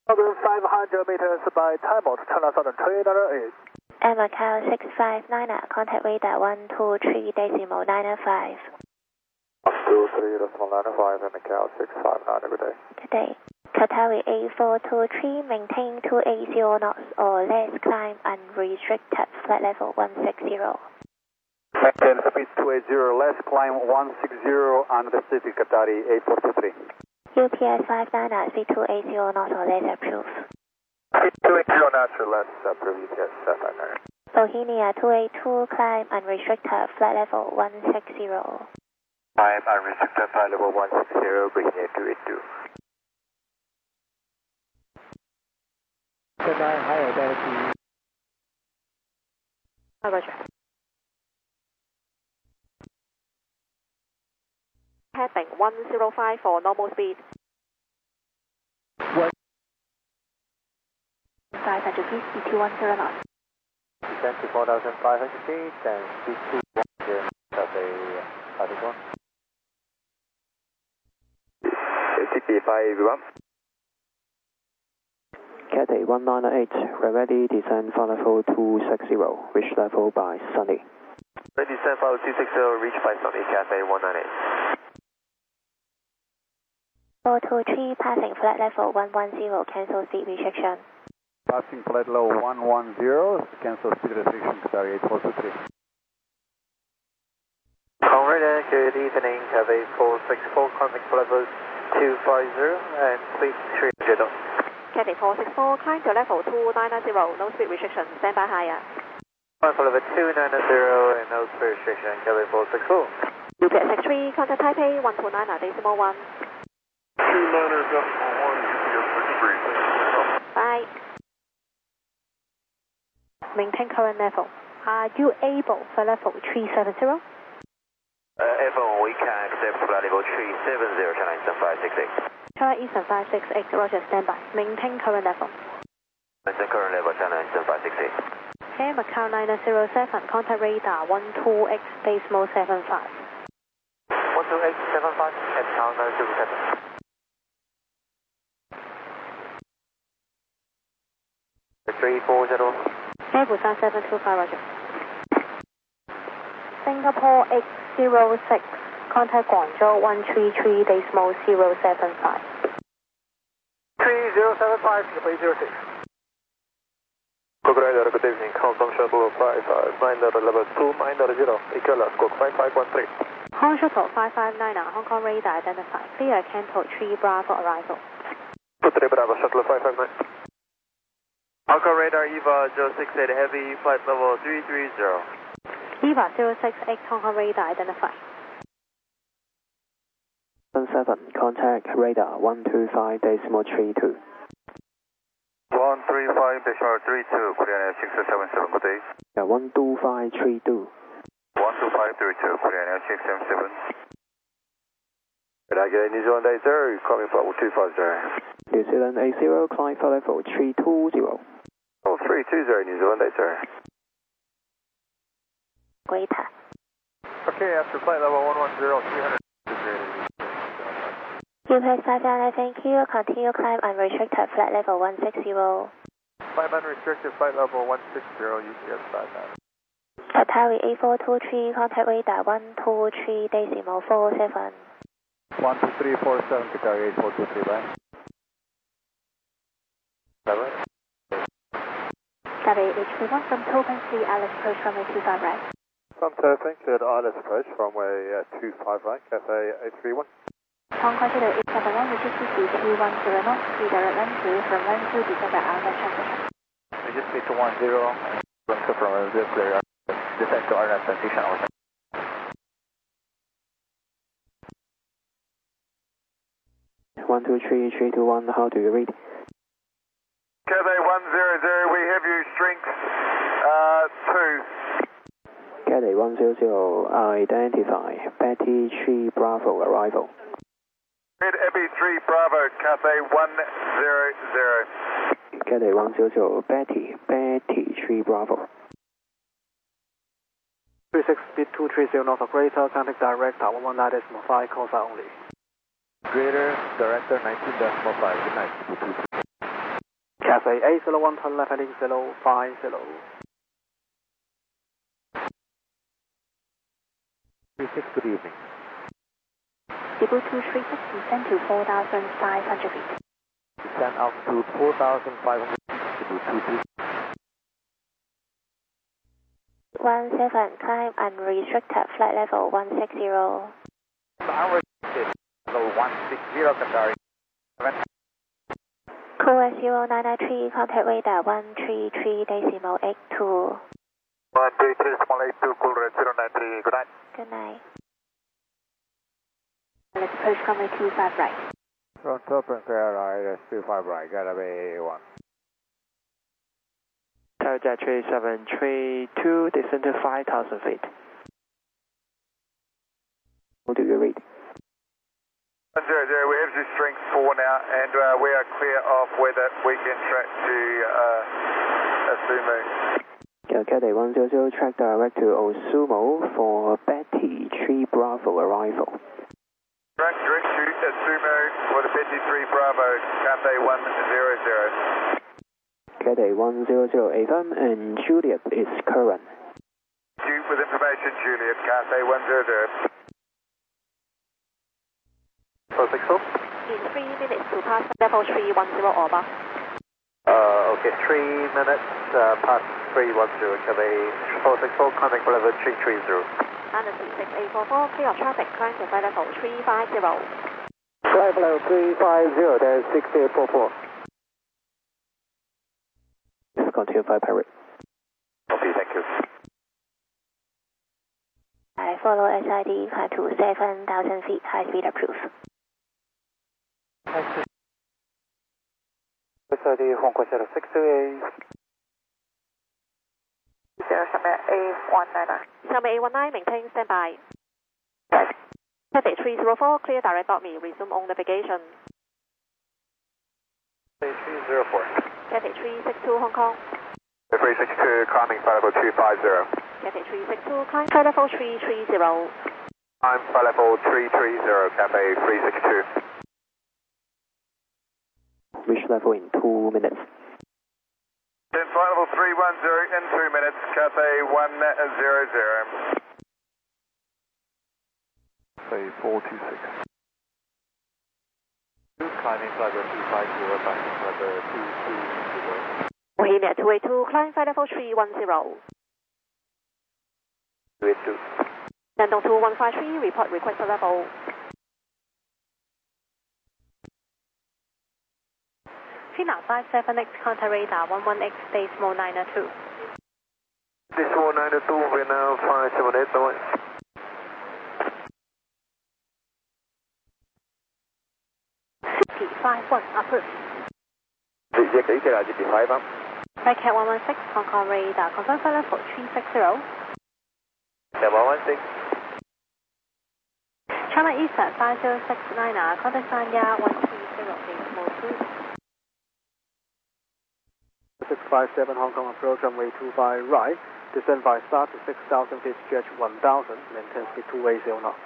500 meters by time out, China Southern Trade Radar 8. Air Macau 659, contact radar 123.905. 123.905, Air Macau 659, good day. Good day. Qatari A423, maintain 280 knots or less, climb unrestricted, flight level 160. Maintain speed 280, less, climb 160, unrestricted Qatari A423. UPS 59, speed 280 knots or less, approve. Speed 280 knots or less, approve UPS 59. Bohemia 282, climb unrestricted, flight level 160. Climb unrestricted, flight level 160, Bohemia 282. 现在还有在机。 Roger. Heading 105 for normal speed. 500 feet, speed 210 knots. Descend to 4,500 feet and speed 210, Cathay 51. ATP 581. Cathay 198, ready descend for level 260, reach level by Sunny. Ready descend for 260, reach by Sunny, Cathay 198. 423, passing flight level 110, cancel speed restriction. Passing flight level 110, cancel speed restriction, Qatari 8423. Conrad, good evening, Cathay 464, contact level 250 and speed 300. Cathay 464, climb to level 290, no speed restriction, stand by higher. Climb for level 290 and no speed restriction, Cathay 464. UPS 63, contact Taipei 129.1. 290.1, UPS 63. Bye. Maintain current level. Are you able for level 370? F1, we can accept flight level 370, China Eastern 568. China Eastern 568, Roger, standby. Maintain current level. Maintain current level, China Eastern 568. Air Macau 907, contact radar 128 decimal 75. 12875, at Macau 907. Air Busan 725, Roger. Singapore 806, contact Guangzhou 133 decimal 075. 3075, Taipei 06. Crocodile, good evening, Hong Shuttle 559, level 290, equal squawk 5513. Hong Shuttle 559, Hong Kong radar identified. Clear Canto 3 Bravo arrival. 23 Bravo, Shuttle 559. Hong Kong radar EVA 068 heavy, flight level 330. EVA 068, Hong Kong radar identified. 7, contact radar 125 decimal 32. 135 decimal 32, Korean Air 677, good day. Yeah, 12532. 12532, Korean Air 677. New Zealand A0, coming for 250. New Zealand A0, climb for level 320. Oh, 320, New Zealand A0. Greater. Okay, after flight level 110, 300. UPS 59, thank you. Continue climb unrestricted, flight level 160. Climb unrestricted, flight level 160, UPS 59. Qatari A423, contact radar 123 decimal 47. 12347, Qatari 8423, bye. Qatari HQ1 from Token 3, Alice approach runway 25 right. From Turpin, cleared Isles approach, runway 25 right, Cathay 831. Hong Kong Shadow 871, which is 210 knots, redirect landing from 12 December Island transition. We just speed to 10, and from the clear, descend to Island transition also. One, two, three, 321, how do you read? Cathay 100, we have you strength 2. Cathay 100, identify. Betty 3 Bravo arrival. Red Abbey 3 Bravo, Cathay 100. Cathay 100, Betty 3 Bravo. 36 speed 230 north of Greater, contact director 119.5, call sign only. Greater, director 19.5, good night. Cathay A01, turn left heading 050. 36, good evening. Cebu 236, descend to 4,500 feet. Descend altitude 4,500 feet, Cebu 236. 17, climb unrestricted, flight level 160. Unrestricted, level 160, Qatari. Cool 0993, contact radar 133.82. 133.82, cool red 093, good night. Good night. Let's approach runway 25 right. Front open, clear right, 25 right, Gateway A1. Tower Jet 3732, descend to 5,000 feet. What do you read? 100, we have the strength 4 now, and we are clear of weather weekend track to Osumu. Cathay 100, track direct to Osumu for Betty 3 Bravo arrival. Track direct to Osumu for the Betty 3 Bravo, Cathay 100. Cathay 100 AFM and Juliet is current. Due with information, Juliet, Cathay 100. 464. In 3 minutes to pass level 310 Oba. Okay, 3 minutes past 310, Cathay 464, contact level 330. Anderson 6844, clear of traffic, climb to flight level 350. Flight level 350, there's 6844. Continue by Paris. Okay, thank you. I follow SID, climb to 7,000 feet, high speed approved. SID Hong Kong Shadow 628. 0A19. 0A19, maintain standby. Cathay 304, clear direct me, resume on navigation. 304. Cathay 362, Hong Kong. 362, climbing flight level 250. Cathay 362, climb flight level 330. Climb flight level 330, Cathay 362. Reach level in 2 minutes. Then flight level 310 in 2 minutes, Cathay 100. Say 426. Climbing flight level 250, passing level 220. Bohemia 282, climb flight level 310. 282. Shandong 2153, report requested level. China 57X, contact radar 11X, decimal 902. Decimal 902, we're now 578, bye. CP51, approved. GP5, Flight Cat 116, Hong Kong radar, confirm flight level 360. Cat 116. China Eastern 5069, contact Sanya 130, 657 Hong Kong approach runway 25 right, descend by start to 6,000 feet, stretch 1,000, maintain speed 280 knots.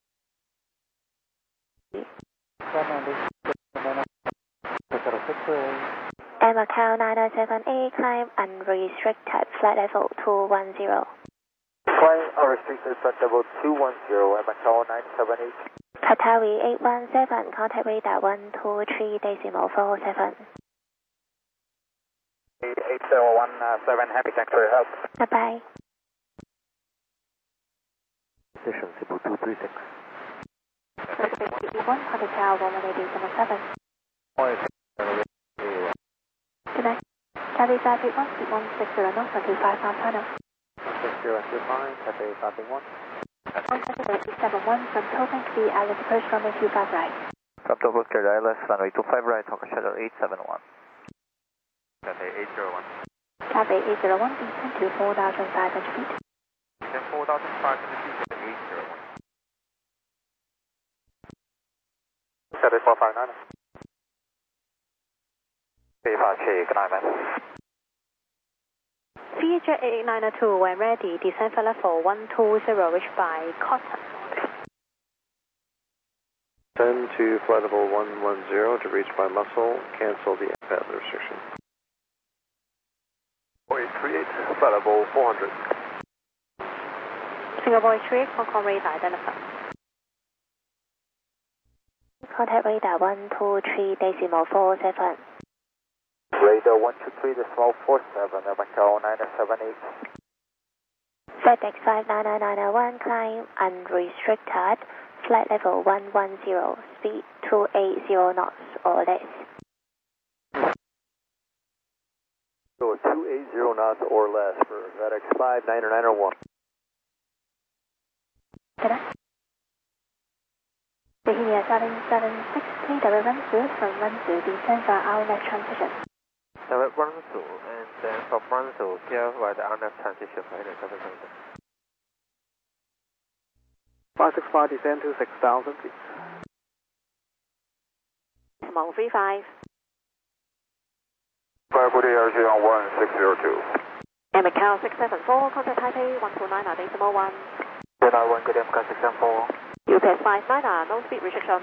Macau 907A, climb unrestricted, flight level 210. Climb unrestricted, flight level 210, Macau 978. Qatari 817, contact radar 123.47. 8017, happy, thanks for your help. Bye-bye. Station Cebu 236. Contact Tower 11877. Good night. Cathay 581, speed 160 knots until 55 final. 6025, Cathay 581. 17871 from Tokyo to the Alice approach runway 25 right. From Tokyo to the ILS, runway 25 right, Hong Kong Shadow 871. Cathay 801. Cathay 801, descend to 4,500 feet. Then 4,500 feet to 801. Cathay 459. Good night, man. VHR 8892, when ready, descend for level 120, reached by Cotton. Send to flight level 110 to reach by muscle, cancel the path restriction. flight level 400. Singapore 3, Hong Kong radar identified. Contact radar 123.47. Radar 123.47, Macau 978. FedEx 59991, climb unrestricted, flight level 110, speed 280 knots or less. So 280 knots or less for FedEx 59991. Behavior 776, TW run through from run through descend via outlet transition. Direct run through and then from run through here via the outlet transition for 777. 565 descend to 6,000 feet. Small 35. Firebody RG on 1602. And Macau 674, contact Taipei 129.1. Radar 1, good MK 674. UPS 59, no speed restriction.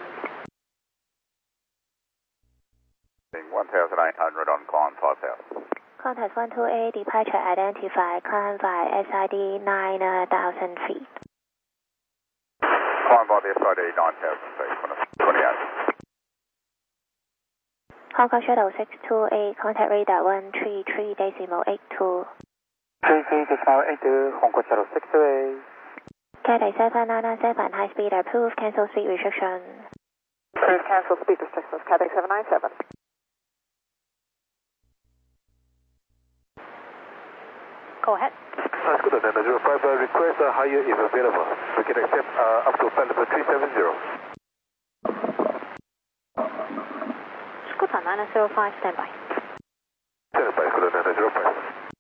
1,900 on climb 5,000. Contact 128, departure identified, climb via SID 9,000 feet. Climb by the SID 9,000 feet, 28. Hong Kong Shuttle 628, contact radar 133.82. 33.82, Hong Kong Shuttle 628. Cathay 7997, high speed approved, cancel speed restriction. Please cancel speed restrictions, Cathay 797. Go ahead. Scooter 905, request a higher if available. We can accept up to flight level 370. Scooter 905, standby. Standby, Scooter 905.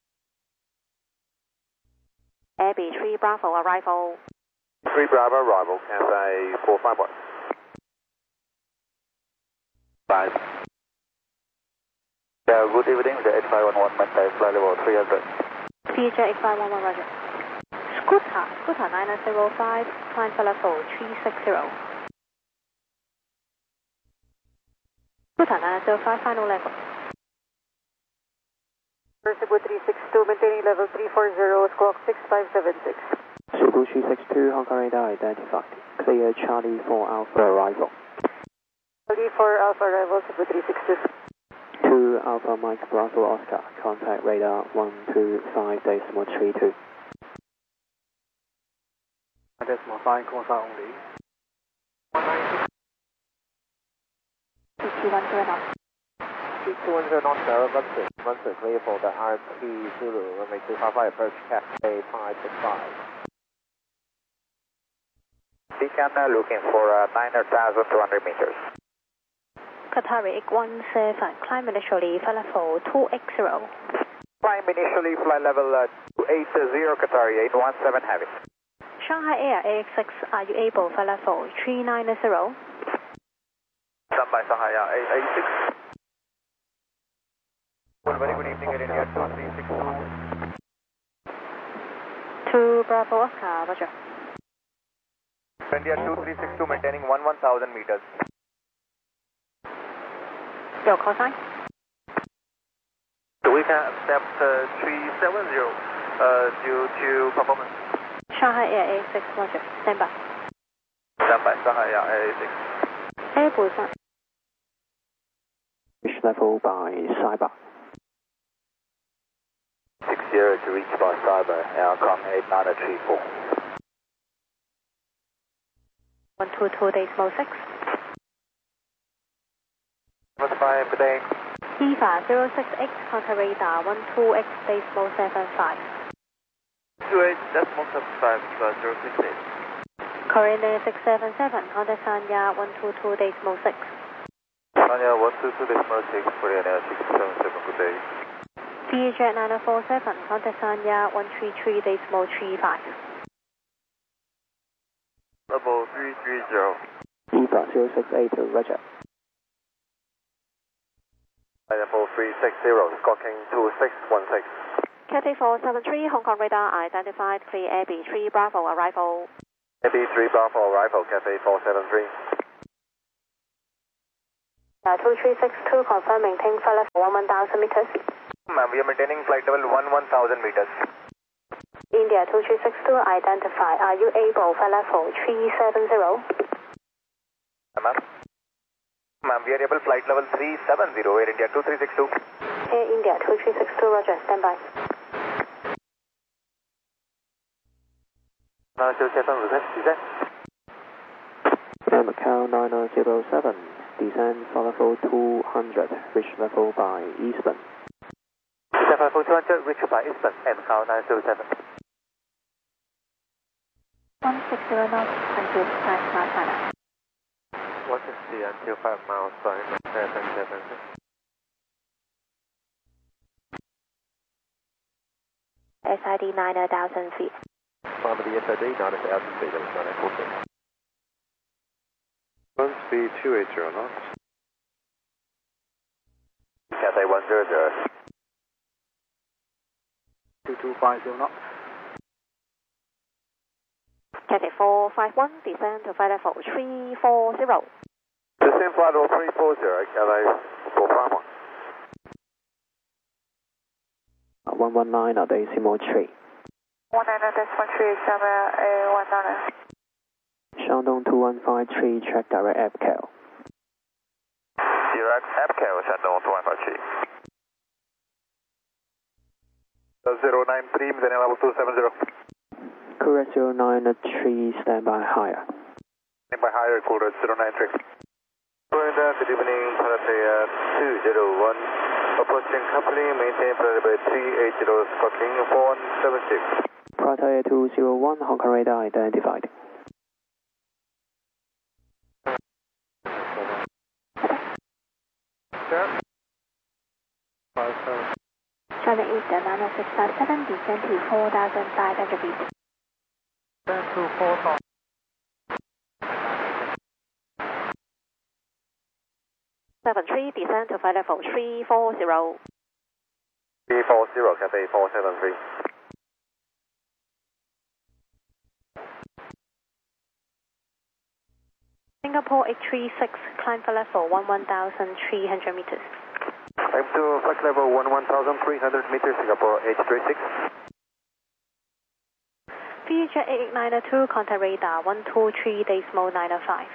Abbey 3 Bravo arrival. 3 Bravo arrival, Cathay 451. 5. Yeah, good evening, the 8511 Macau flight level 300. CJ 8511, roger. Scooter 905, climb for level 360. Scooter 905, final level. Cebu 362, maintaining level 340, squawk 6576. Cebu 362, Hong Kong radar identified. Clear Charlie 4 Alpha arrival. Charlie 4 Alpha arrival, Cebu 362. 2 Alpha Mike Bravo Oscar, contact radar 125.32. Decimal 5, course out only. 210 knots. 210 knots, run through clear for the RT Zulu, runway 255, approach Cathay 565. Beacon looking for 9,200 meters. Qatari 817, climb initially flight level 280. Climb initially flight level 280, Qatari 817 heavy. Shanghai Air AX6, are you able flight level 390? Standby Shanghai Air 886. Well, very good evening, India 2362. 2 Bravo Oscar, roger. India 2362, maintaining 11,000 meters. Your call sign? We can accept 370 due to performance. Shanghai Air AX6, roger. Standby. Standby Shanghai Air 886. Airbus Reach level by Cyber. 60 to reach by Cyber, Aircom 8934. 122.6. What's my today? EVA 068, contact radar 12X.75. 28.75, 068. Korean Air 677, contact Sanya 122.6. Sanya 122.6, Korean Air 677, good day. VJ 9047, contact Sanya 133.35. Level 330. EVA 068, roger. Level 360, squawking 2616. Cathay 473, Hong Kong radar identified, clear Abbey 3 Bravo arrival. Abbey 3 Bravo arrival, Cathay 473. 2362, confirm maintain flight level 1,000 meters. Ma'am, we are maintaining flight level 11,000 meters. India 2362, identify. Are you able? Flight level 370. Ma'am. Ma'am, we are able flight level 370, Air India 2362. Air India 2362, roger, standby. 907, request descent. Macau 9007, descend for level 200, reach level by Eastbourne. Descent for level 200, reach by Eastbourne, Macau 907. 160 knots until 5 miles an hour. 160 until 5 miles, sorry, 777. SID 9,000 feet. Climb the SID 9,000 feet, that was 9,040. One speed 280 knots. Cathay 100. 2250 knots. Cathay 451, descend to flight level 340. Descend flight level 340, Cathay 451. 119 decimal 3. 119.3, Shamrock A19. Shandong 2153, track direct APCAL. Direct APCAL, Shandong 2153. 093, maintaining level 270. Correct 093, standby higher. Standby higher, quarter 093. Good evening, Pattaya 201. Approaching company, maintain flight level 380, squawking 4176. Pattaya 201, Hong Kong radar identified. China Eastern 90657, descend to 4,500 feet. 73, descend to flight level 340. 340, Cathay 473. Singapore 836, climb for level 11,300 meters. Climb to flight level 11,300 meters, Singapore 836. VJ 8892, contact radar 123.905.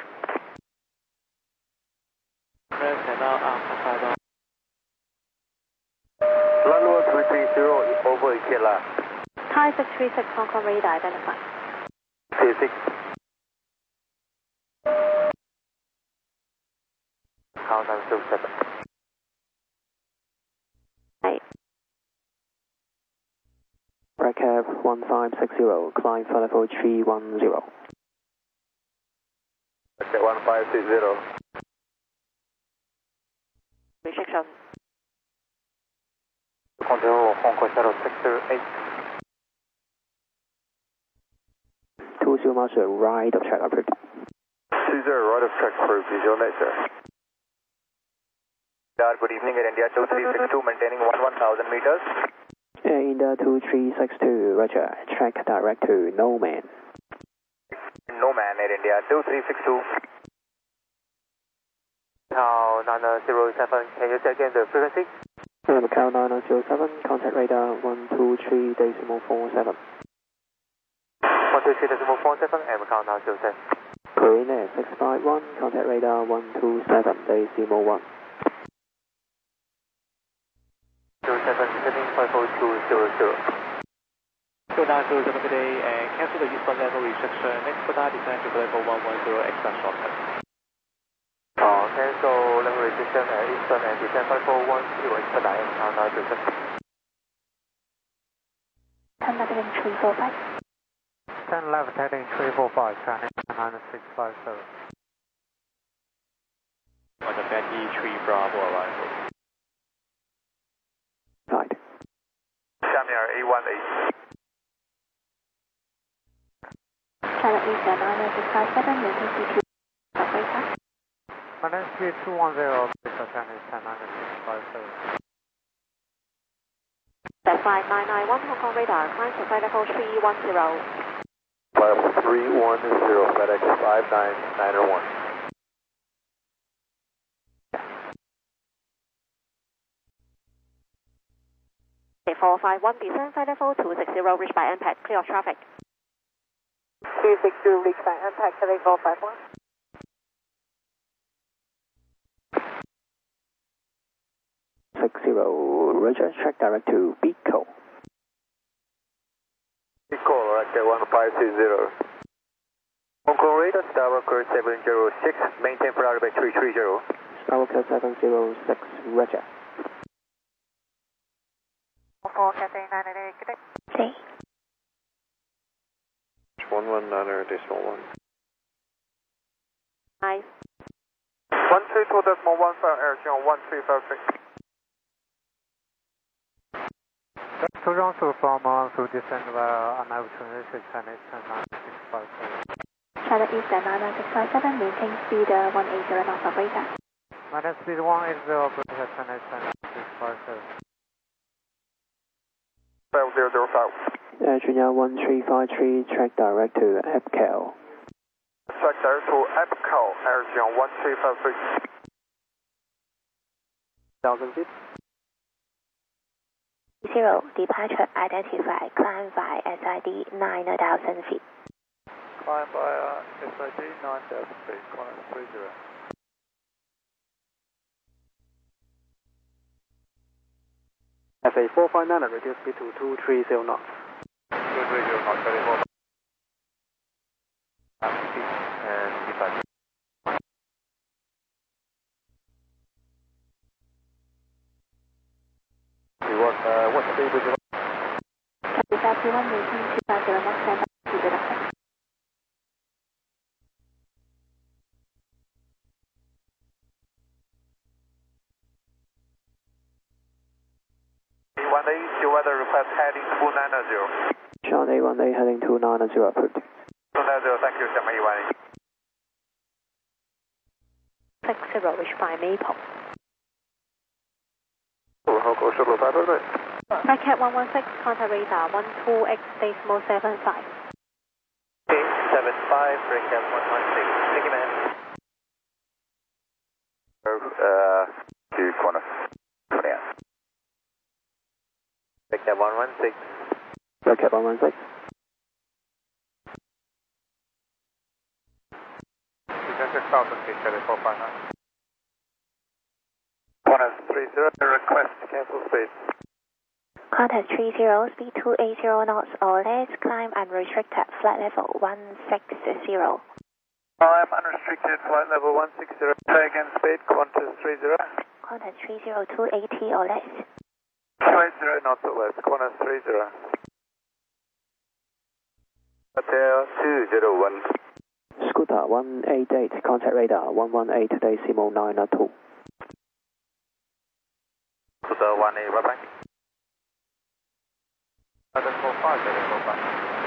Lalo 330 is over Ikela. Thai 636, Hong Kong radar identified. 36. Macau 907. Recap 1560, climb for level 310. Okay, 1560. Restriction. Control Hong Kong Shuttle Sector 8. 20 miles right of track approved. 20 right of track for visual nature. Good evening, Air India 2362, maintaining 11,000 meters. Air India 2362, roger, track direct to No Man. No Man, Air India 2362. Macau 907, can you say again the frequency? Macau 9007, contact radar 123.47. 123.47 and Macau 907. Korean Air 651, contact radar 127.1. 07, descending 50200. 2907 today, and cancel the eastbound level restriction. Next for that, descend to level 110 extra shortcut. Cancel level restriction at Eastern and descend 5410 expedite Macau 907. 10 left heading 345. 10 left heading 345, China 9657. On the Betty 3 Bravo arrival. Right. Shamir A18. China Eastern 90657, maintain C2. Operator. Finance speed 210, Mr. China Eastern 90657. That's flight 991, Hong Kong radar, climb to flight level 310. Flight level 310, FedEx 59901. 451, descend flight level 260, reach by impact, clear of traffic. 260, reach by impact, Cathay 451. Roger, track direct to Beco. Beco, Roger 1520. Hong Kong radar, Starwalker 706, maintain for by 330. Starwalker 706, Roger. 4 Cathay 988, good day. See. 119.1. Nice. 132.15, Air Channel 1356. Program to from through descend via Anavu 26 and 965. China Eastern 99657, maintain speed 180 knots of radar. Maintain speed 180, operator 99657. 5005. Junior 1353, track direct to EPCAL. Track direct to EPCAL, Air Channel 1353. 1,000 feet. 0, departure identified, climb by SID 9,000 feet. Climb by SID 9,000 feet, Qantas 30. FA 459, reduce speed to 230 knots. 230 knots, Cathay 4. And departure. What speed would you like? Cathay 51, maintain 250 knots, stand by to deduction. Weather request heading 290. Charlie 18 heading 290, approved. 290, thank you, Shanghai 18. 60, reach by Maple. Hong Kong Shuttle 500. Red Cat 116, contact radar 128 decimal 75. Okay, 75, break up 116. Thank you, man. To Qantas 20. Break up 116. Break up 116. Descend 6,000 feet, Cathay 459. Qantas 30, request to cancel speed. Qantas 30, speed 280 knots or less, climb unrestricted, flight level 160. Climb unrestricted, flight level 160. Say again, speed, Qantas 30. Qantas 30, 280 or less. 280 knots or less, Qantas 30. Hotel 201. Scooter 188, contact radar 118 decimal 902. Scooter 18, bye bye. Cathay 45, Cathay 45.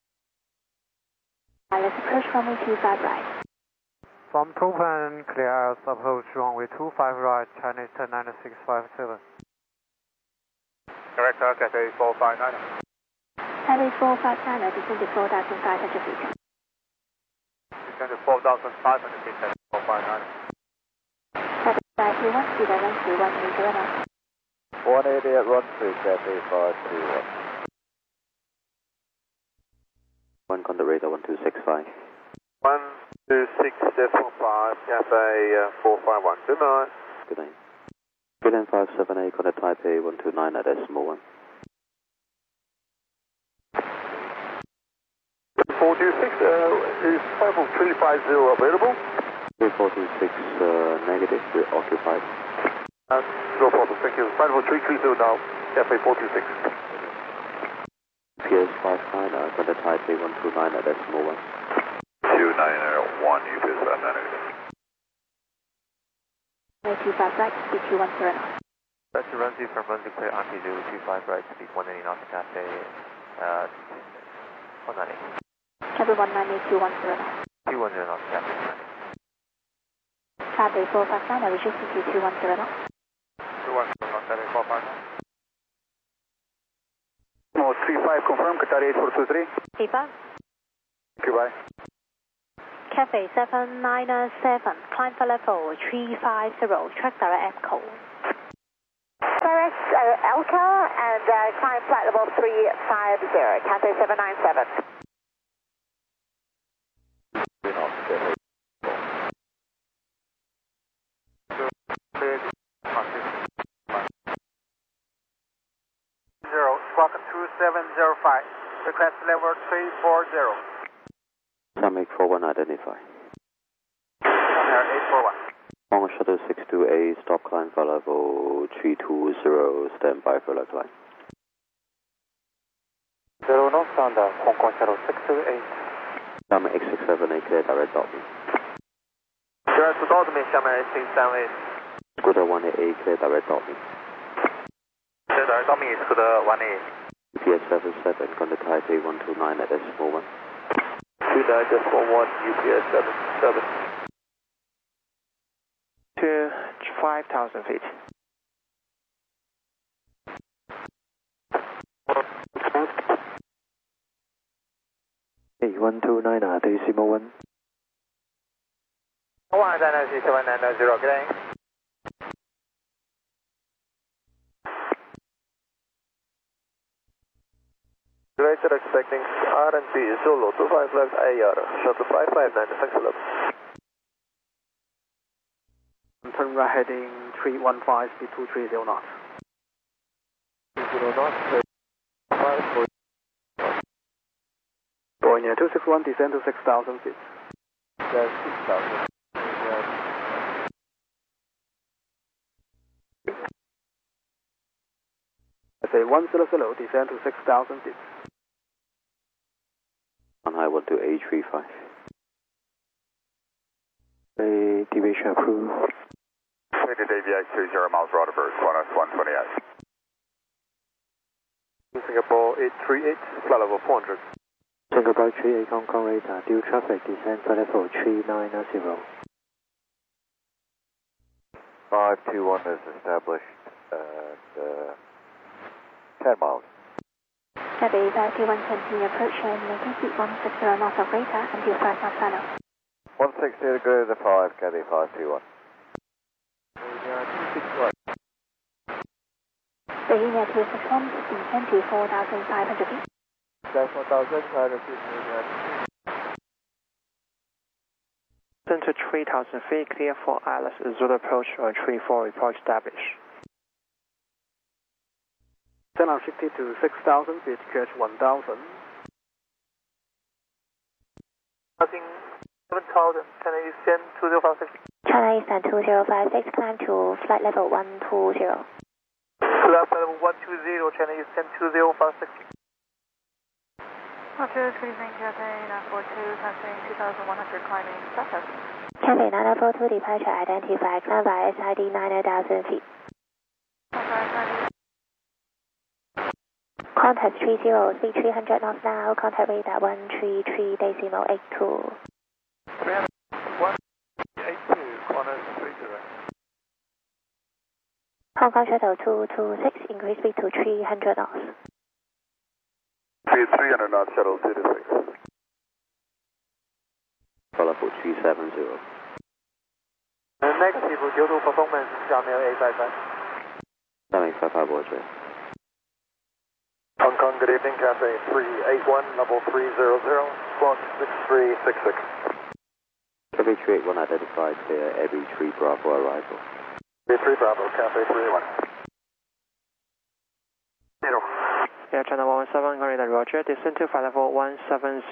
Let's approach runway 25 right. From Copan, clear approach runway 25 right, Chinese 9657. Correct, Cathay 459. Cathay 459, descend to 4,500 feet. Descend to 4,500 feet, Cathay 459. Cathay 51, speed 13180 knots. 180 at run 3, Cathay 531. 1 contact radar 1265. 126.5, Cathay 451. Good night. Good night. Brilliant 578, contact Taipei 129 at decimal 1. 426, is level 350 available? 3426 negative, we're occupied. No problem, thank you. Level 330 now, Cathay 426. PS 59, contact Taipei 129 at decimal 1. 291, UPS 990. 25 right, speed 210 knots. That's to run 0 from run clear onto 025 right, speed 180 knots, Cathay 198. Cathay 198, 210 knots. 210 knots, Cathay 198. Cathay 459, reduce speed to 210 knots. 210 knots, Cathay 459. 35, confirm, Qatar 8423. Feedback. Thank you, bye. Cathay 797, climb for level 350, track direct EPCAL. Direct Elka and climb flight level 350, Cathay 797. Squawk 2705, request level 340. Summit 41 identify. Air 841. On shuttle 628, stop climb for level 320, stand by for the climb. 0 North Thunder, Hong Kong shuttle 628. Summit 8678, clear direct dot me. Direct dot me, Summit 8678. Scooter 188, clear direct dot me. Clear direct dot me, Scooter 188. UPS 77, contact Taipei 129 at decimal 1. 29.1, UPS 77. To 5,000 feet. Hey, 129 at decimal 1. 19790, getting. Director expecting RNP Zulu 25 left AR, shuttle 5596 11. Turn right heading 315, speed 230 knots. 20 knots, 5. Going near 261, descend to 6,000 feet. That's 6,000. Say 100, descend to 6,000 feet. On high 12835. Deviation approved. Clear to deviate 20 miles right of Bruce, 128. Singapore 838, flight level 400. Singapore 38 Hong Kong radar, due traffic, descend flight level 390. 521 is established at 10 miles. Cathay 521 continue approach and maintain speed 160 north of radar until 5 knots final. 160 to go to the 5, Cathay 521. Beginning at 261, descend to 4,500 feet. That's 4,500 feet. Descend to 3,000 feet, clear for Alice Zulu approach on 34, report established. Then I'll shift it to 6,000 feet, QH 1,000. Nothing 7,000, can I descend 2056? China Eastern 2056, climb to flight level 120. Flight level 120, China Eastern 2056. Roger, good evening, Cathay 942, passing 2,100, climbing southwest. Cathay 942 departure identified, climb via SID 9,000 feet. Contact 30, speed 300 knots now, contact radar 133.82. 38182, corner 30. Hong Kong Shuttle 226, increase speed to 300 knots. Speed 300 knots, shuttle 226. Follow for 370. Negative, due to performance, Jamil 855. Summit 55 Roger. Hong Kong, good evening, Cathay 381, level 300, squawk 6366. Cathay 381 identified, clear, Abbey 3 Bravo arrival. Abbey 3 Bravo, Cathay 381. 0. Air China 117, radar Roger, descend to flight level 170.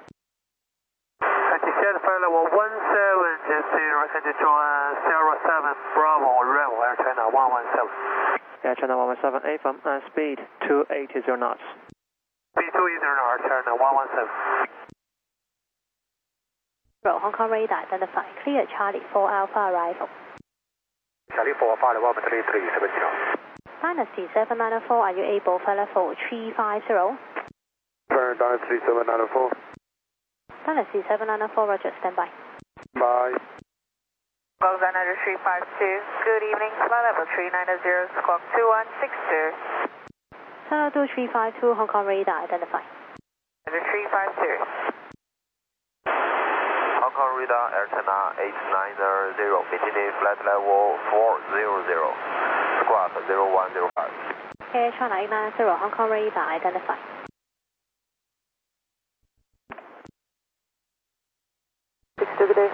Descend flight level 170, return to 07 Bravo, Rebel, Air China 117. Air China 117, AFM, and speed 280 knots. Speed 280 knots, Air China 117. Hong Kong radar identified, clear Charlie 4 Alpha arrival. Charlie 4 Alpha, 13370. Dynasty 7904, are you able for level 350? Turn Dynasty 7904. Dynasty 7904, Roger, standby. Bye. Close on 352, good evening, flight level 390, squawk 2162. Channel 2352, Hong Kong radar identified. 350. Hong Kong radar, Air China 890, maintaining flight level 400, squawk 0105. Air China 890 Hong Kong radar identified. Good day.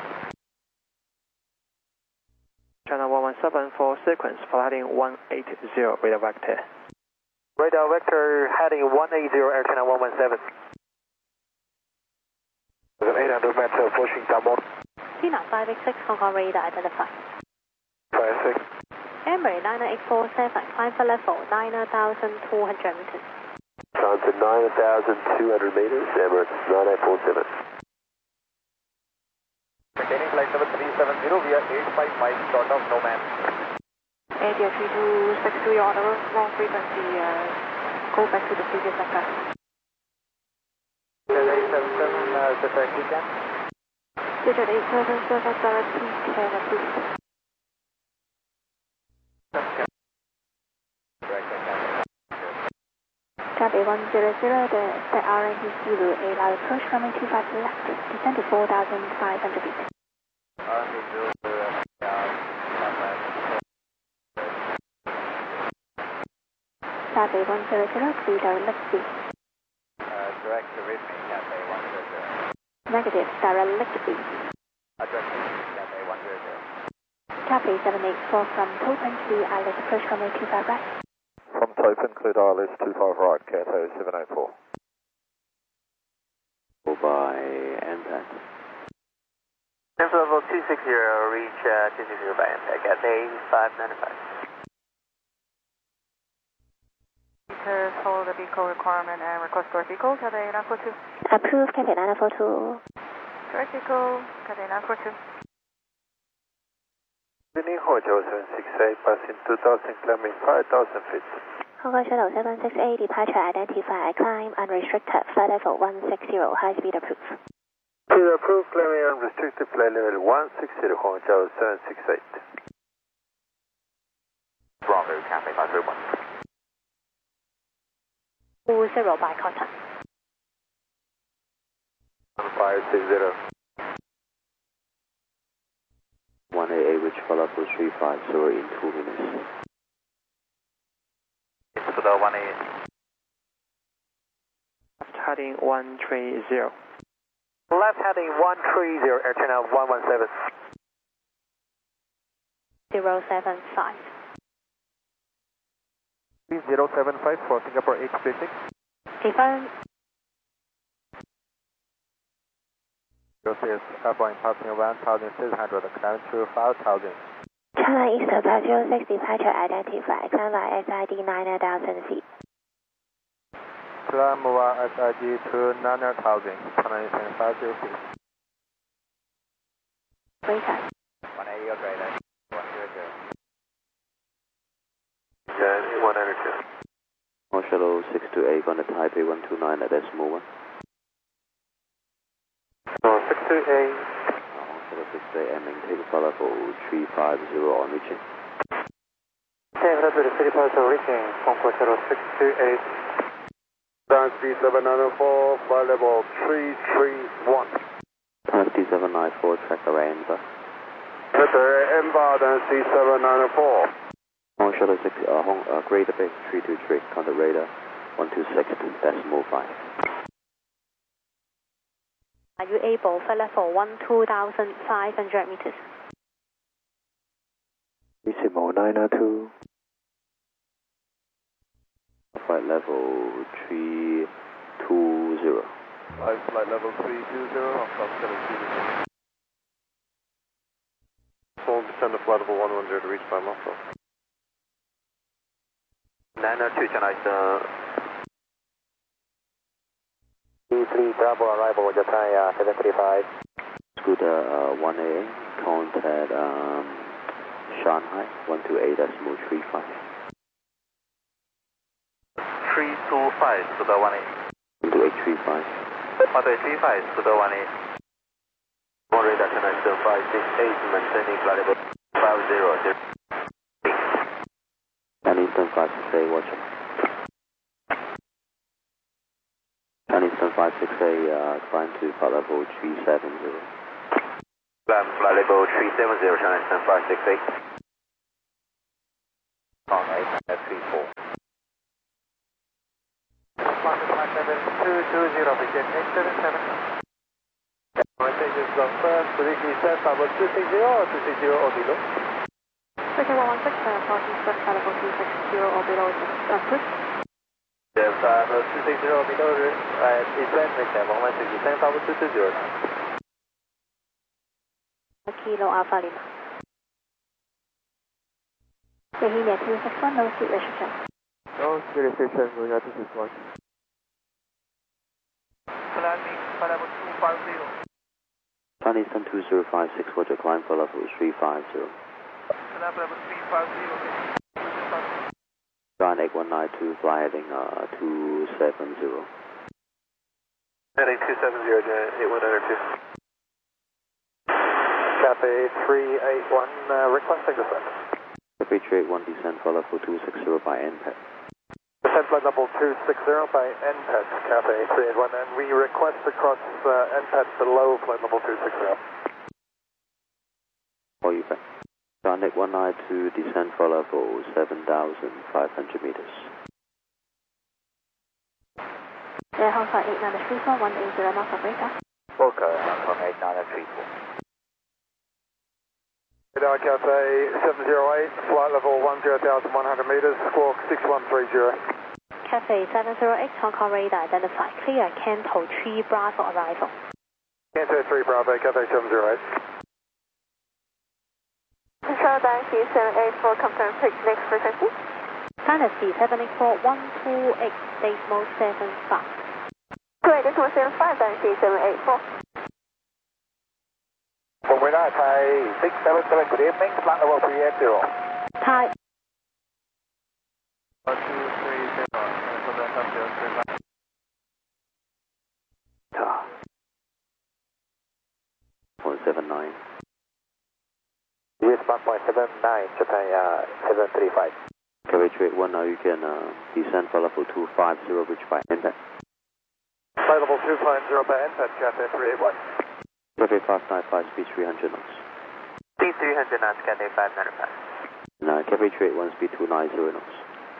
China 117 for sequence, for heading 180, radar vector. Radar vector heading 180, Air China 117. 800 meters pushing downward. Tina 586 Hong Kong radar identified. 56. Emirates 98847, climb for level 9,200 meters. Down to 9,200 meters, Emirates 9847. Maintaining flight level 370, we are 85 miles short of no man. Air 3263 order, wrong frequency, go back to the previous sector. 877, the taxi can. Digit 877, direct can approved. Taipei 100, the RNT Zulu, a loud approach coming 25 left, descend to 4,500 feet. Taipei 100, clear direct speed. Direct to reach me, Taipei 100. Negative, direct speed. Address Taipei 100. Taipei 784 from Topeng to Alice approach coming 25 right. From Topeng, cleared ILS 25 right, Kato 784. By NTAC. Temp level 260, reach 260 by NTAC at A595. Meters, follow the vehicle requirement and request direct vehicle, Cathay 942. Approved, Cathay 942. Direct vehicle, Cathay 942. Beginning Hotel 768, passing 2,000, climbing 5,000 feet. Hong Kong Shuttle 768, departure identified, climb unrestricted, flight level 160, high speed approved. Speed approved, climbing unrestricted, flight level 160, Hong Kong Shuttle 768. Bravo, Cathay 531. 20 by contact. 1560. 1AA, which follow up 350 in 2 minutes. To the 1A. Left heading 130. Left heading 130, Air China 117. 075. 3075 for Singapore 836. Confirm. This is airborne passing 1,600, climb to 5,000. China Eastern 506, departure identified, climb by SID 9,000 feet. Climb over SID to 9,000, China Eastern 506. Radar. 180, okay, then. 100. Then 100. Hong Shuttle 628 on the Taipei 129 at decimal 1. 628. Hong Shuttle 628 and maintain follow level 350 on reaching. Okay, that's the city pass reaching, Hong Kong Shuttle 628. Down speed 794, flight level 331. Taxi 794, track array Enva. Enva, then C794. Hong Shuttle 6, Greater Bay 323, contact radar 126, decimal 5. Are you able for level 12,500 meters? Decimal 902. Flight level 320. Flight level 320, Hong Kong Shuttle 220. Full descend to flight level 110 to reach by muscle. 902, China Eastern. E3 Bravo arrival, Japan 735. Scooter 1AA, contact Shanghai 128.35. 325 to the 1A. 12835. 135 to the 1A. One radar China Eastern 568, maintaining flight level 500. And Eastern 568, watch it. And Eastern 568, climb to flight level 370. Climb flight level 370, China Eastern 568. On 8 at 34. begin 877. Message is confirmed, briefly set forward 260 or 260 or below. Okay, 116, parking set level 260 or below is approved. Yes, 260 or below, descend maintain 116, descend forward 220. Kilo Alpha Lima. Tahiti 261, no seat restriction. No seat restriction, Roger 261. Landing for level 250. Sun Eastern 2056, Roger, climb for level 350. Level 350. Skyline 8192, fly heading 270. Heading 270, 8192. Cafe 381, requesting descent. Cafe 381, descend for level 260 by NPAD. Descent flight level 260 by NPAD, Cafe 381, and we request across NPAD below flight level 260. For you back. Skyline 8192, descend for level 7,500 meters. Air Alpha 8934, 180 knots operator. Okay, from 8934. Radar Cafe 708, flight level 10,100 meters, squawk 6130. Cafe 708, Hong Kong radar identified. Clear Canto 3 Bravo arrival. Canto 3 Bravo, Cafe 708. Control Dynasty 784, confirm next frequency. Dynasty 784, 128, decimal 75. 2 decimal 75, Dynasty 784. Formula Thai 677, good evening, flight level 380. Thai. 230, Ta. 179. US 1.79, Japan 735. Cafe 381, now you can descend for level 250, reach by NPAD. Flight level 250 by NPAD, Cafe 381. Cafe 595, speed 300 knots. Speed 300 knots, Cafe 595. Cafe 381, speed 290 knots.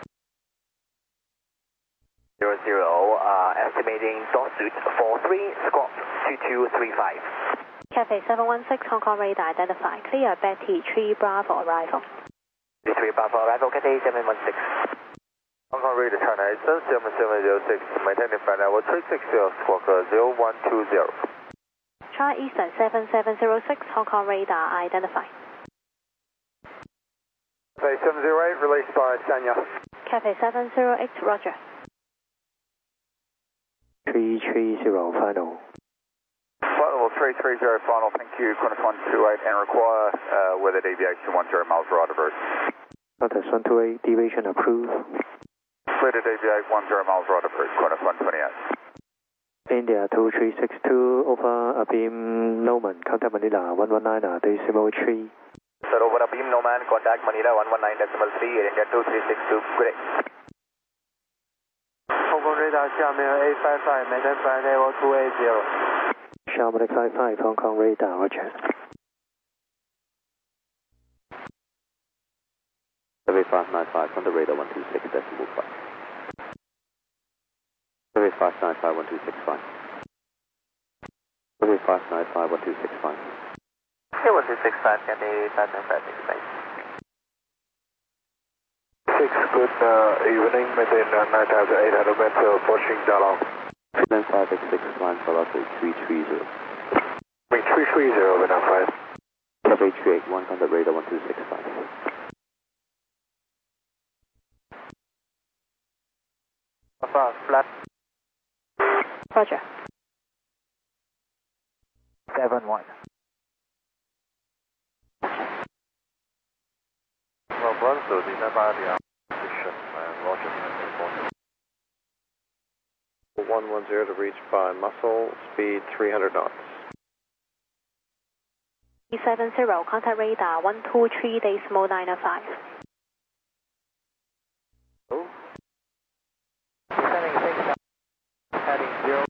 00, estimating Dorsuit 43, squawk 2235. Cafe 716, Hong Kong radar identified. Clear Betty 3 Bravo arrival. 3 Bravo arrival, Cafe 716. Hong Kong radar China 7706, maintaining flight level 360, squawk 0120. China Eastern 7706, Hong Kong radar identified. Cafe 708, released by Sanya. Cafe 708, roger. 330, final. Flight level 330 final, thank you, Qantas 128, and require weather deviation 10 miles right of route. Qantas 128, deviation approved. Clear to deviate 10 miles right of route, Qantas 128. India 2362, over Abeam Noman, contact Manila 119, decimal 3. Sir, over Abeam Noman, contact Manila 119.3, India 2362, great. Hong Kong radar Xiamen 855, maintain flight level 280. Xiamen 855, Hong Kong radar, roger. Cafe 595, on the radar 126, decimal 5. Cafe 595, 1265. Cafe 595, 1265. Yeah, 1265, Cafe 595, 6, good evening, maintain 9,800 meters, approaching Dalong. 566, climb for level 330. 330, we're now 5. Cafe 381, on the radar 1265. Flat. Roger. 71. Well, Brunswick, the Nevada position, Roger, 110 to reach by Muscle, speed 300 knots. 70, contact radar 123, decimal 905. Oh. Descending 6, heading 0.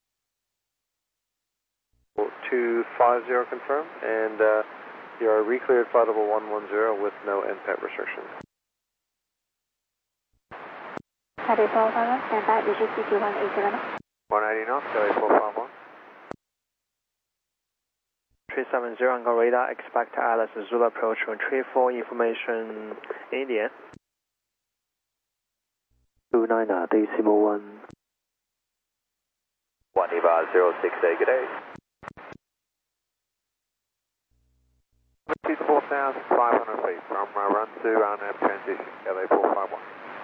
250 confirmed, and you are recleared flight level 110 with no NPAD restrictions. Cafe 451, stand by, visual CT 180. 180 knots, LA 451. 370 on radar, expect Alice Zulu approach on 34 information India. 29 decimal 1. 1EVA068, good day. Repeat 4,500 feet from run to RNAV transition, LA 451.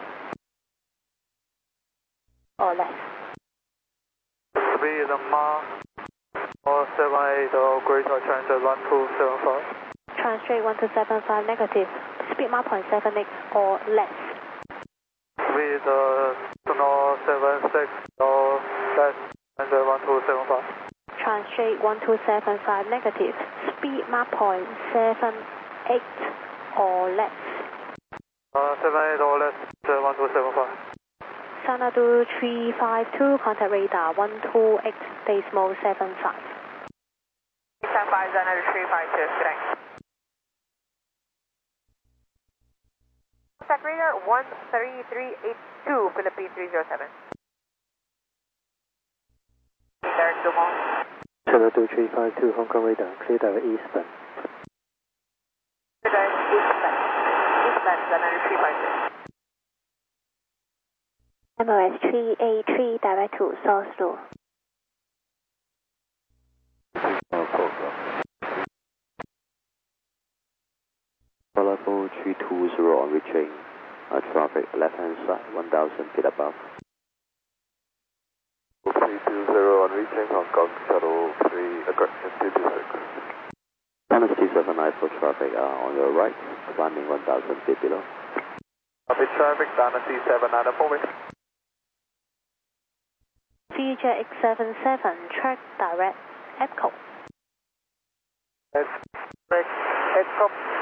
or less. Speed Mark 478 or greater, transit 1275. Translate 1275 negative. Speed mark 0.78 or less. Speed 076 or less, transit 1275. Translate 1275 negative. Speed mark 0.78 or less. 78 or less, 1275. Xanadu 352, contact radar 128.75. Stand by Xanadu 352, thanks. Contact radar 13382, Philippine 307. Derek Dumont. Xanadu 352, Hong Kong radar, clear direct eastbound. Clear direct eastbound. Eastbound, Xanadu 352. MOS 383, direct to source door. Level 320 on reaching traffic left hand side, 1000 feet above. 320 on reaching Hong Kong, shuttle 3, aggressive 226. Channel 279 for traffic on your right, climbing 1000 feet below. Copy traffic, Dynasty 79 forward. CJ X77, track direct, ECHO. Echo,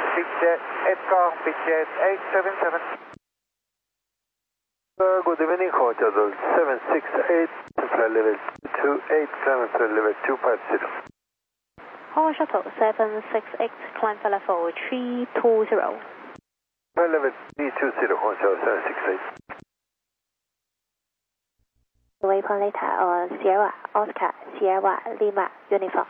BJet 877. Good evening, hotel 768, flight level 287, flight level 250. Hong Kong Shuttle 768, climb for level 320. Flight level 320, hotel 768. Waypoint later on Sierra, Oscar, Sierra, Lima, Uniform.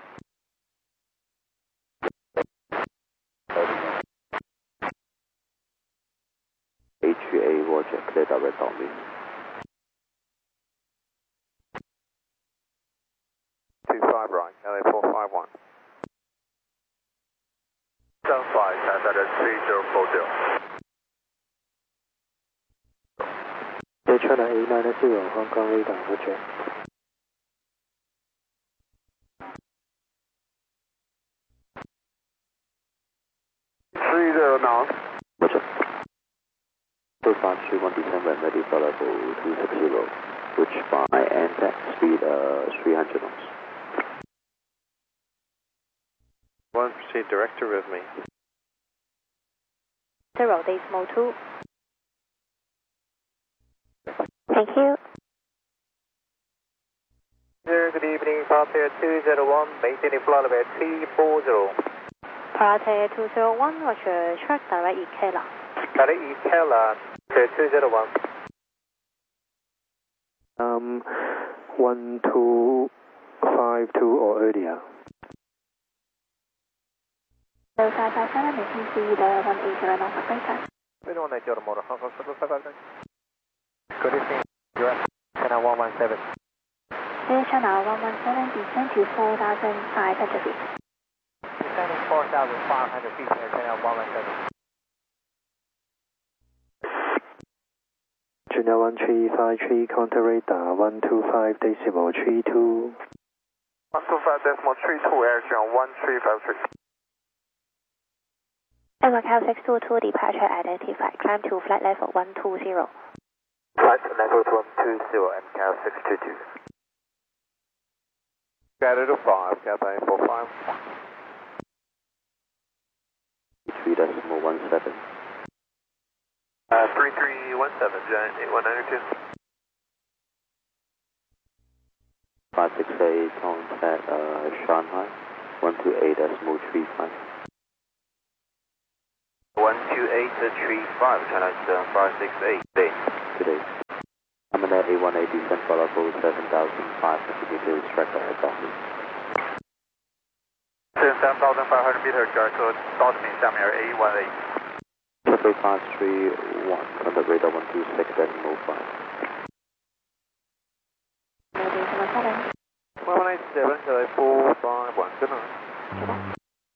HA Roger, clear direct on me. 25 right, LA 451. 75, Santa 3040. China 890, Hong Kong radar, Roger. 30 now. Roger. So far, 31 December, ready for level 260, which by NTAC speed 300 knots. One proceed director with me. 0 decimal 2. Thank you. Good evening, Parter 201, maintaining flight level 340. Parter 201, Roger, track direct Ikela. Direct Ikela, 201. 1252 or earlier. 0557, making speed 180 knots, breaker. We don't want to go to motor, Hong Kong, 555. Good evening, US Channel 117. Air Channel 117, descend to 4,500 feet. Descending 4,500 feet, Air Channel 117. Junior 1353, contact radar 125 decimal 32. 125 decimal 32, Air Channel 1353. Macau 622, departure identified. Climb to flight level 120. Flight level 120, MCAL 622. Gather to 5, Cathay 45. 3 decimal 17. 3317, Giant 8192. 568, contact Shanghai 128.35. 128.35, China 568. Today. I'm an China A18 descent for level 7,500 meters, track ahead downwind. 7,500 meters， 转车到你下面 A18。 Chevrolet 531, contact radar 126.05. Mayday 187, Chile 451, good night.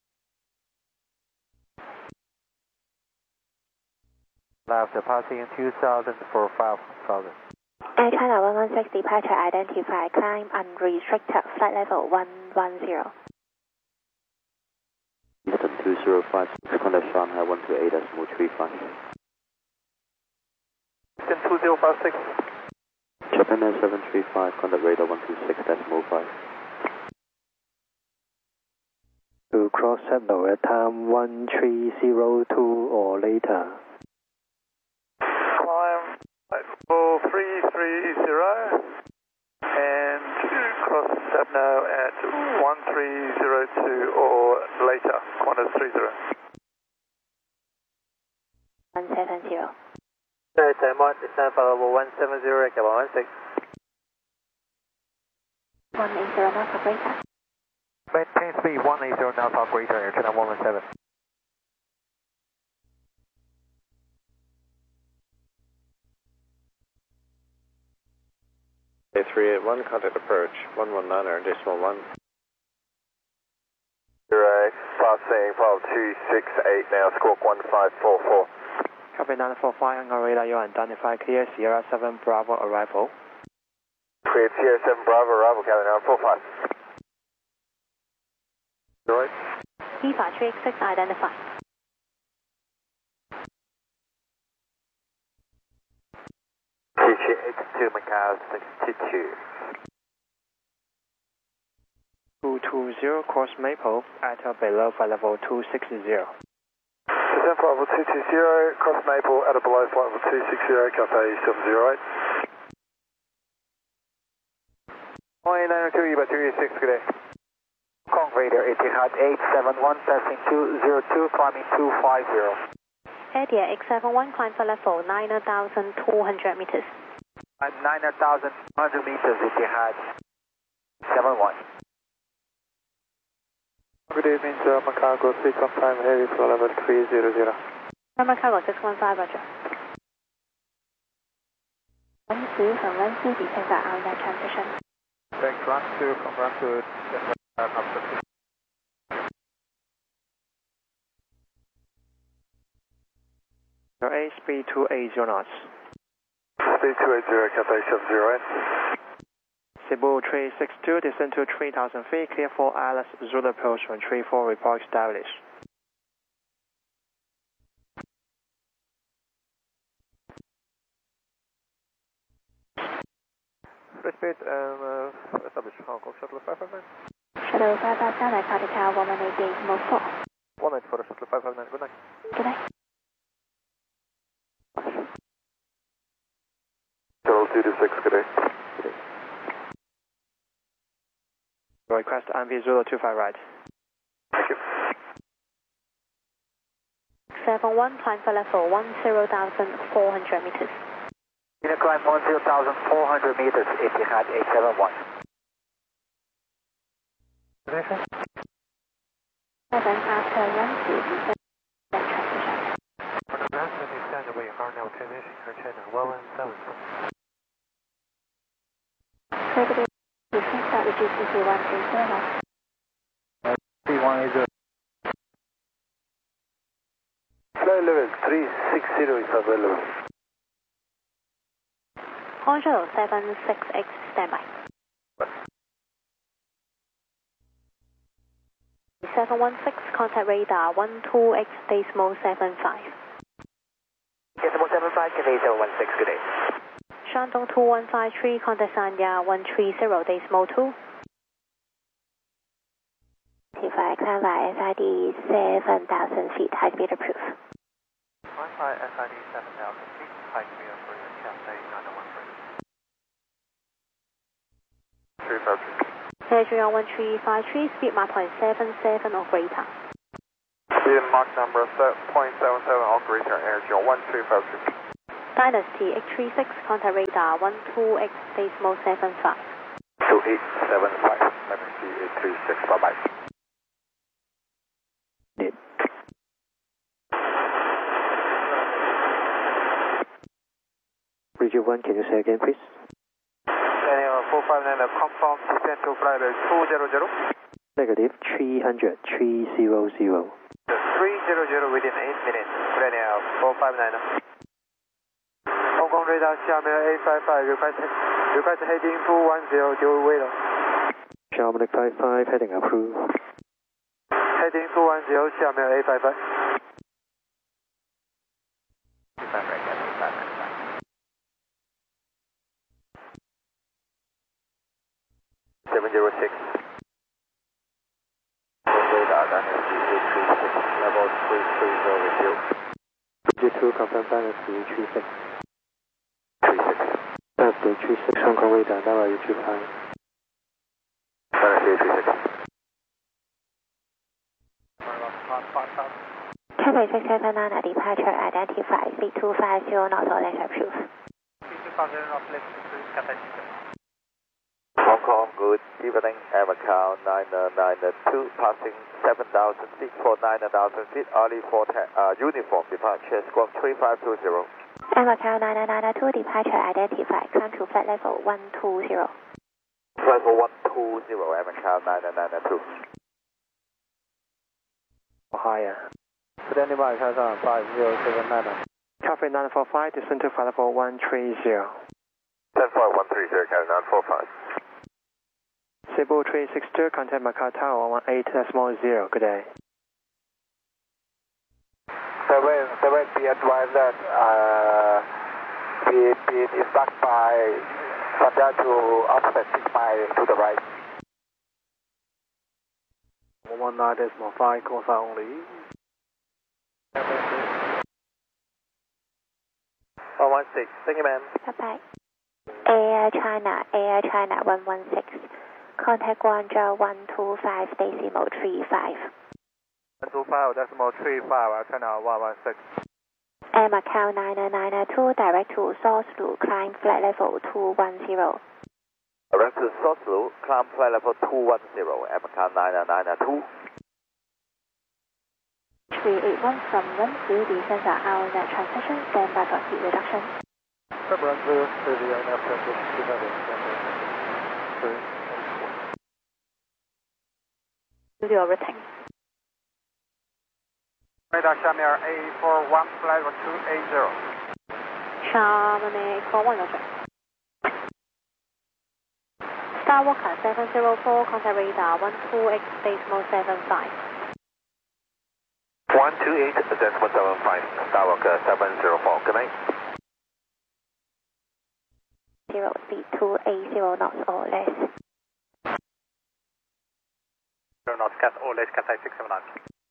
Left passing 2000 for 5000. Air China 116 departure identified, climb unrestricted, flight level 110. Eastern 2056, contact Shanghai 128.35. Eastern 2056. Japan Air 735, contact radar 126.05. To cross signal at time 1302 or later. Climb 4330 and cross now at 1302 or later, Qantas 30. 170. Descent for level 170, Cabin 16. 180 knots operator. Maintain speed 180 knots operator, Air China 117. A381, contact approach 119.1. Direct, passing 5268 now, squawk 1544. Copy 945 on radar, you identify clear Sierra 7 Bravo arrival. Clear Sierra 7 Bravo arrival, cabin 945. Droid. EVA 386 identified. TG82 Macau 622. 220 cross Maple at or below flight level 260. Descent flight level 220, cross Maple at or below flight level 260, Cathay 708. 1892, EVA 386, good day. Hong Kong Radar Etihad 871, passing 202, climbing 250. Adia 871, climb for level 9,200 meters. 9,100 meters, Etihad 71. Good evening, sir. Macau 6 on time, heavy flow level 300. Macau 615, roger. 1-2 from 1-2 descend at our net transition. Thanks, run to, come run to, Your A speed 280 knots. Speed 280, Cathay 708. Cebu 362, descend to 3000 feet, clear for Alice Zulu approach on 34, report established. Free speed and establish Hong Kong Shuttle 559. Shuttle 559 at Party Tower 118 Mode 4. 194 Shuttle 559, good night. Good night. Shuttle 226, good day. Request MV Zulu 25 right. Thank you. 71, climb for level 10,400 meters. Unit climb 10,400 meters, Etihad 871. 7 after 1-2 descend net transition. Descend we are now transition Air China 117. Further descend at GCC 130 knots. 180. Flight level 360 is available. On shuttle 768, standby. 716, contact radar 128 decimal 75. Decimal 75, Cathay 716, good day. Shandong 2153, contact Sanya 130 decimal 2. T5 climb by SID 7,000 feet, high speed approved. Climb by SID 7,000 feet, high speed approved, Cathay 913. 353. Adrian 1353, speed Mach 0.77 or greater. Speed Mach number 0.77 or greater, Air 12353. Dynasty 836, contact radar 12X, decimal 75. 2875, Dynasty 836, bye-bye. Need. Bridge 1, can you say again, please? Daniel 459, confirm descent to flight 200. Negative 300, 300. 300 within 8 minutes. Daniel 459. Hong Kong radar 下面 A55 request heading 210 deal weight. Sharman 55, heading approved. Heading 210 下面 A55. 706. Radar Dynasty 836, level 330 with you. Bridge 2, confirm Dynasty 36. 36. Dynasty 36, Hong Kong radar, now are you 25? Dynasty 836. Cathay 679 at departure, identify 3250 knots or less approved. 3250 knots less approved, Hong Kong, good evening, Air Macau 992, passing 7,000 feet for 9,000 feet, early uniform departure, squawk 3520. Air Macau 992, departure identified, climb to flight level 120. Flight level 120, Air Macau 992. Higher. Standing by, Kaisan 5079. Cafe 945, descend to flight level 130. 10-4, 130, Cafe 945. Cebu 362, contact Macau Tower 118.0, good day. 7, be advised that we been instructed by Fanda to offset 6 miles to the right. 119.5, Kosa only. 116, thank you ma'am. Bye-bye. Air China 116. Contact Guangzhou 125 decimal 35. 125 decimal 35, China 116. Air Macau 992, direct to source to climb flight level 210. Direct to source, climb flight level 210, Air Macau 992. 381 from 10, descends are out that transition, stand by for heat reduction. February 30 and after 2000. Studio routine. Radar Shamir A41, flight level 280. Sharman A41, roger. Skywalker 704, contact radar 12X, decimal 75. 128, decimal 75, Skywalker 704, good night. 0 speed 280 knots or less. 0 knots, cat or less, Cathay 679.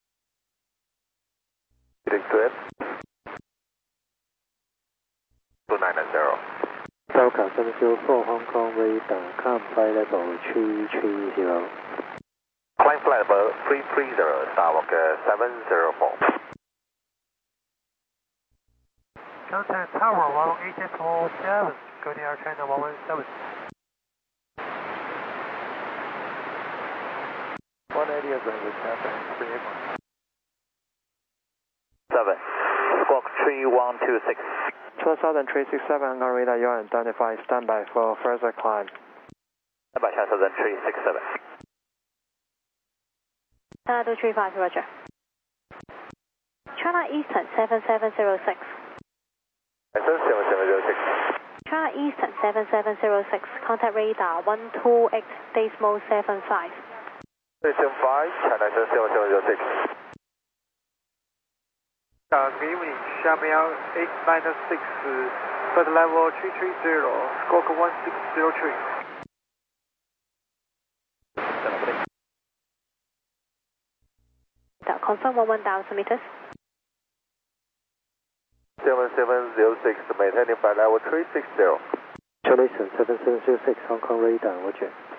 Heading to it. 290. Falcon 704, Hong Kong radar, climb flight level 330. Climb flight level 330, Skywalker 704. Contact Tower 118.7, go to Air China 117. 180 is going to Cathay 381. 7, squawk 3126. 12,367, Hong Kong radar, you're identified, standby for further climb. Standby, China 367. China 235, roger. China Eastern 7706. 7706. China Eastern 7706, contact radar 12X, decimal 75. 375, China 7706. Good evening, Shamir 896, flight level 330, squawk 1603. Confirm 1000 meters. 7706, maintaining flight level 360. Chinese 7706, Hong Kong radar, roger.